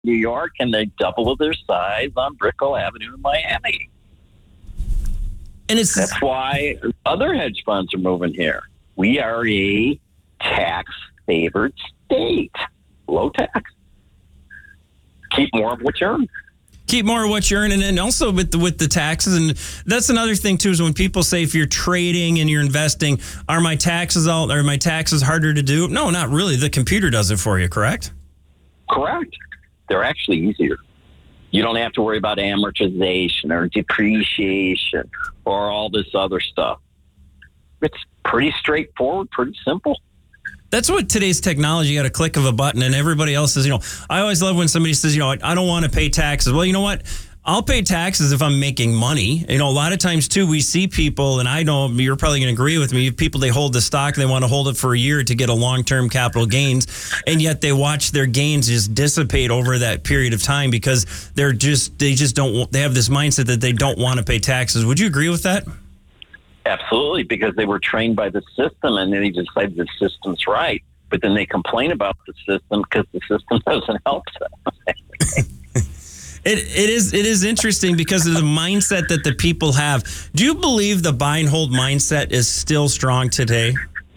New York, and they double their size on Brickell Avenue in Miami. And That's why other hedge funds are moving here. We are a tax-favored state. Low tax. Keep more of what you earn. Keep more of what you earn, and then also with the taxes, and that's another thing too. Is when people say if you're trading and you're investing, are my taxes harder to do? No, not really. The computer does it for you, correct? Correct. They're actually easier. You don't have to worry about amortization or depreciation or all this other stuff. It's pretty straightforward, pretty simple. That's what today's technology, at a click of a button, and everybody else says, I always love when somebody says, I don't want to pay taxes. Well, you know what? I'll pay taxes if I'm making money. A lot of times too, we see people, and I know you're probably going to agree with me, people, they hold the stock, they want to hold it for a year to get a long-term capital gains, and yet they watch their gains just dissipate over that period of time because they have this mindset that they don't want to pay taxes. Would you agree with that? Absolutely, because they were trained by the system and then they decide the system's right. But then they complain about the system because the system doesn't help them. It is interesting because of the mindset that the people have. Do you believe the buy and hold mindset is still strong today?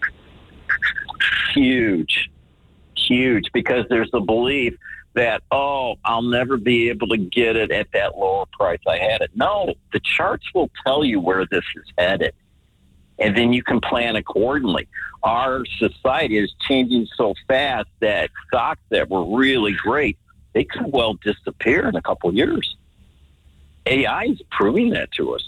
Huge, because there's the belief that, I'll never be able to get it at that lower price I had it. No, the charts will tell you where this is headed, and then you can plan accordingly. Our society is changing so fast that stocks that were really great, they could well disappear in a couple of years. AI is proving that to us.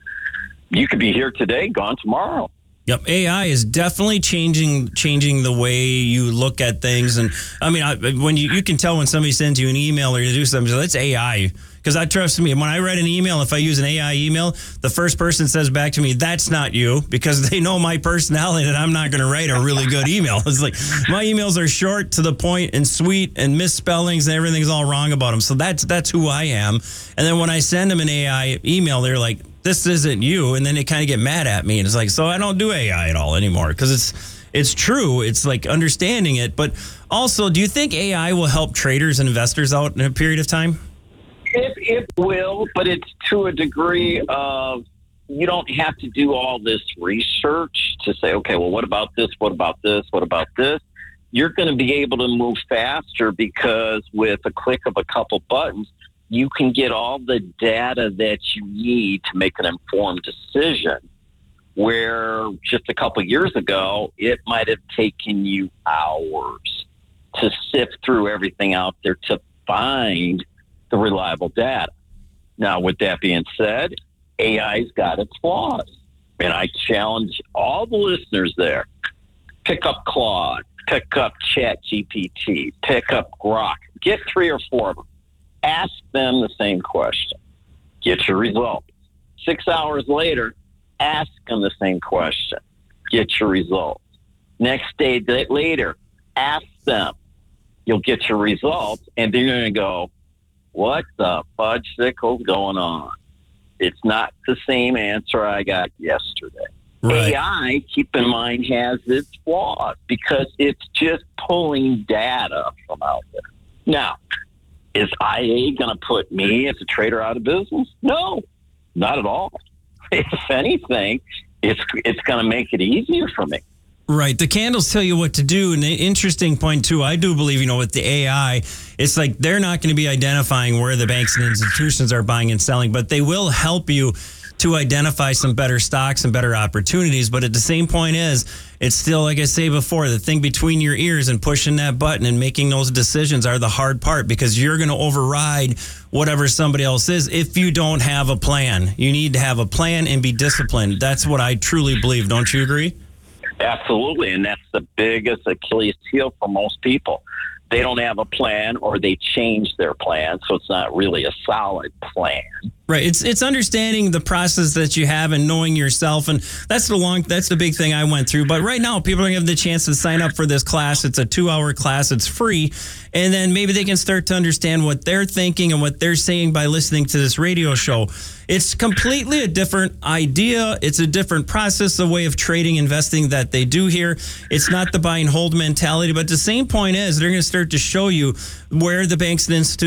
You could be here today, gone tomorrow. Yep, AI is definitely changing the way you look at things, and I mean, when you can tell when somebody sends you an email or you do something, so that's AI. Because I trust me, when I read an email, if I use an AI email, the first person says back to me, "That's not you," because they know my personality that I'm not going to write a really good email. It's like my emails are short, to the point, and sweet, and misspellings, and everything's all wrong about them. So that's who I am. And then when I send them an AI email, they're like, "This isn't you," and then they kind of get mad at me, and it's like, so I don't do AI at all anymore because it's true. It's like understanding it, but also, do you think AI will help traders and investors out in a period of time? It will, but it's to a degree of you don't have to do all this research to say, okay, well, what about this? What about this? What about this? You're going to be able to move faster because with a click of a couple buttons, you can get all the data that you need to make an informed decision, where just a couple years ago, it might have taken you hours to sift through everything out there to find the reliable data. Now, with that being said, AI's got its flaws. And I challenge all the listeners there, pick up Claude, pick up ChatGPT, pick up Grok, get 3 or 4 of them. Ask them the same question. Get your result. 6 hours later, ask them the same question. Get your result. Next day later, ask them. You'll get your results, and then you're going to go, what the fudge-sickle's going on? It's not the same answer I got yesterday. Right. AI, keep in mind, has its flaws because it's just pulling data from out there. Now, is IA going to put me as a trader out of business? No, not at all. If anything, it's going to make it easier for me. Right. The candles tell you what to do. And the interesting point, too, I do believe, with the AI, it's like they're not going to be identifying where the banks and institutions are buying and selling, but they will help you to identify some better stocks and better opportunities. But at the same point it's still, like I say before, the thing between your ears and pushing that button and making those decisions are the hard part, because you're going to override whatever somebody else is if you don't have a plan. You need to have a plan and be disciplined. That's what I truly believe. Don't you agree? Absolutely, and that's the biggest Achilles heel for most people. They don't have a plan, or they change their plan, so it's not really a solid plan. Right. It's understanding the process that you have and knowing yourself. And that's the big thing I went through. But right now, people are going to have the chance to sign up for this class. It's a 2-hour class. It's free. And then maybe they can start to understand what they're thinking and what they're saying by listening to this radio show. It's completely a different idea. It's a different process, the way of trading, investing that they do here. It's not the buy and hold mentality. But the same point is they're going to start to show you where the banks and institutions